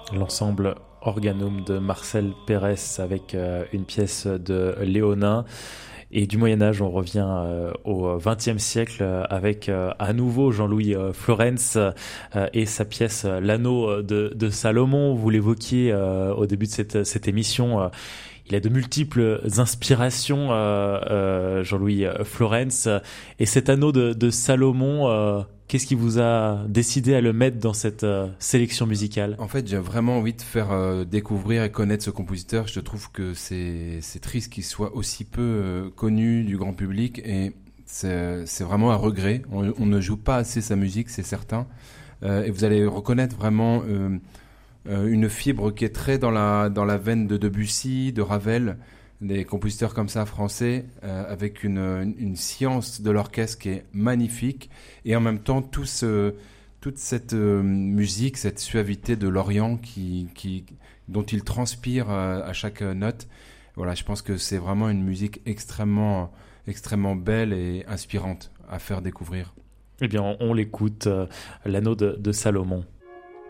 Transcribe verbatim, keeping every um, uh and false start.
L'ensemble Organum de Marcel Pérez avec euh, une pièce de Léonin. Et du Moyen-Âge, on revient euh, au vingtième siècle euh, avec euh, à nouveau Jean-Louis euh, Florence euh, et sa pièce euh, L'Anneau de, de Salomon. Vous l'évoquiez euh, au début de cette, cette émission. Euh, il a de multiples inspirations, euh, euh, Jean-Louis Florence. Et cet Anneau de, de Salomon, euh, qu'est-ce qui vous a décidé à le mettre dans cette euh, sélection musicale ? En fait, j'ai vraiment envie de faire euh, découvrir et connaître ce compositeur. Je trouve que c'est, c'est triste qu'il soit aussi peu euh, connu du grand public et c'est, c'est vraiment un regret. On, on ne joue pas assez sa musique, c'est certain. Euh, et vous allez reconnaître vraiment euh, euh, une fibre qui est très dans la, dans la veine de Debussy, de Ravel, des compositeurs comme ça français, euh, avec une, une, une science de l'orchestre qui est magnifique et en même temps tout ce... toute cette euh, musique, cette suavité de l'Orient qui, qui, dont il transpire euh, à chaque note. Voilà, je pense que c'est vraiment une musique extrêmement, extrêmement belle et inspirante à faire découvrir. Eh bien, on, on l'écoute, euh, L'Anneau de, de Salomon.